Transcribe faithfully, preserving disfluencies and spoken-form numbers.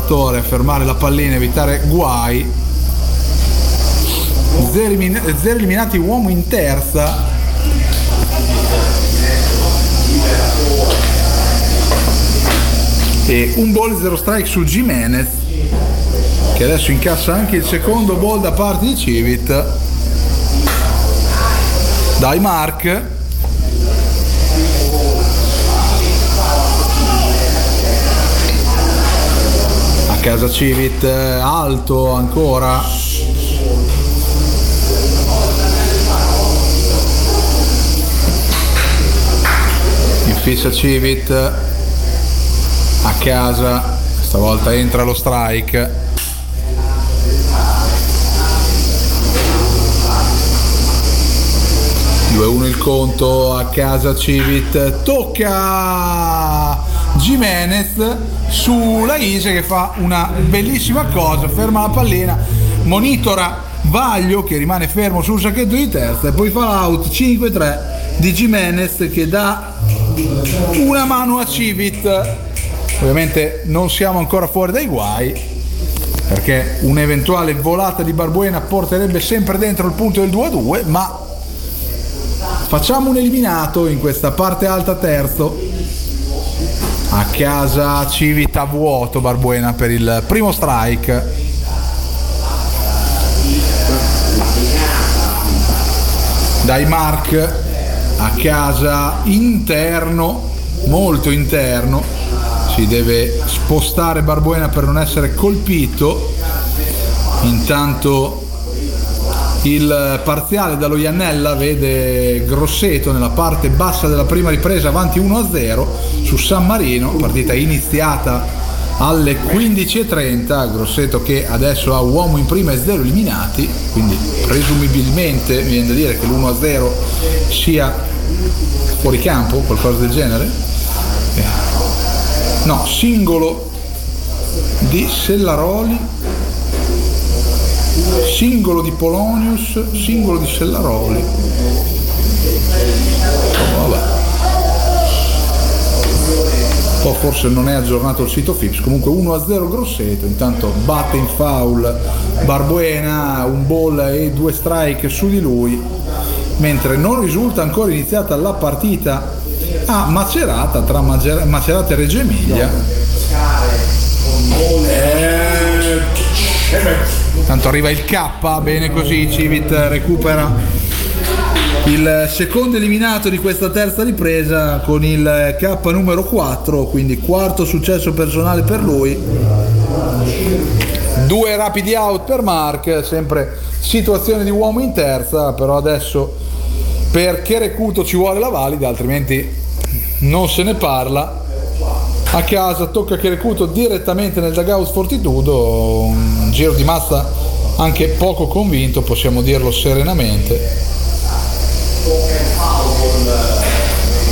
Salvatore a fermare la pallina, evitare guai. Zero, elimin- zero eliminati uomo in terza. E un ball, zero strike su Jimenez, che adesso incassa anche il secondo ball da parte di Civit. Dai Mark. A casa Civit, alto ancora. In fissa Civit. A casa, stavolta entra lo strike. due uno il conto, a casa Civit, tocca Jimenez sulla Ise che fa una bellissima cosa, ferma la pallina, monitora Vaglio che rimane fermo sul sacchetto di terza e poi fa l'out cinque tre di Jimenez che dà una mano a Civit. Ovviamente non siamo ancora fuori dai guai, perché un'eventuale volata di Barbuena porterebbe sempre dentro il punto del due a due, ma facciamo un eliminato in questa parte alta terzo. A casa Civit a vuoto Barbuena per il primo strike. Dai Mark, a casa interno, molto interno. Si deve spostare Barbuena per non essere colpito. Intanto il parziale dallo Iannella vede Grosseto nella parte bassa della prima ripresa avanti uno a zero su San Marino, partita iniziata alle quindici e trenta. Grosseto che adesso ha uomo in prima e zero eliminati, quindi presumibilmente mi viene da dire che l'uno a zero sia fuori campo, qualcosa del genere. No, singolo di Sellaroli, singolo di Polonius, singolo di Sellaroli. Oh, vabbè. O forse non è aggiornato il sito F I P S. Comunque uno a zero Grosseto. Intanto batte in foul Barbuena, un ball e due strike su di lui, mentre non risulta ancora iniziata la partita a Macerata, tra Macerata e Reggio Emilia. Eh, tanto arriva il K, bene così. Civit recupera il secondo eliminato di questa terza ripresa con il K numero quattro, quindi quarto successo personale per lui. Due rapidi out per Mark, sempre situazione di uomo in terza, però adesso per Cherecuto ci vuole la valida, altrimenti non se ne parla. A casa tocca Cherecuto direttamente nel dugout Fortitudo, un giro di mazza anche poco convinto, possiamo dirlo serenamente.